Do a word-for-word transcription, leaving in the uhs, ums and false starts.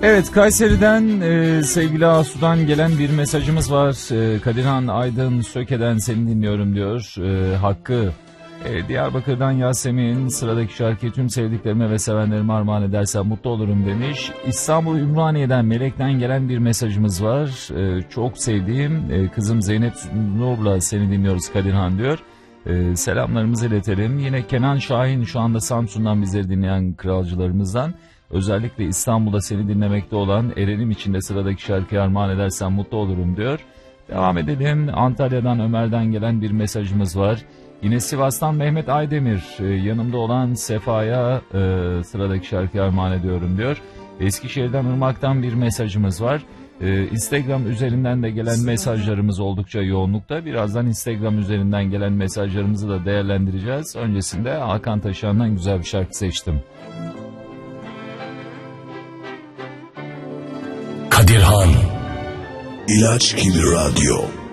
Evet, Kayseri'den e, sevgili Asu'dan gelen bir mesajımız var. E, Kadirhan Aydın Söke'den seni dinliyorum diyor. E, Hakkı e, Diyarbakır'dan Yasemin, sıradaki şarkıyı tüm sevdiklerime ve sevenlerime armağan edersen mutlu olurum demiş. İstanbul Ümraniye'den Melek'ten gelen bir mesajımız var. E, çok sevdiğim e, kızım Zeynep Nur'la seni dinliyoruz Kadirhan diyor. E, selamlarımızı iletelim. Yine Kenan Şahin şu anda Samsun'dan bizleri dinleyen kralcılarımızdan. Özellikle İstanbul'da seni dinlemekte olan Eren'im için de sıradaki şarkıyı armağan edersen mutlu olurum diyor. Devam edelim. Antalya'dan Ömer'den gelen bir mesajımız var. Yine Sivas'tan Mehmet Aydemir, e, yanımda olan Sefa'ya e, sıradaki şarkıyı armağan ediyorum diyor. Eskişehir'den Irmak'tan bir mesajımız var. E, Instagram üzerinden de gelen mesajlarımız oldukça yoğunlukta. Birazdan Instagram üzerinden gelen mesajlarımızı da değerlendireceğiz. Öncesinde Hakan Taşan'dan güzel bir şarkı seçtim. Kadirhan İlaç gibi radyo.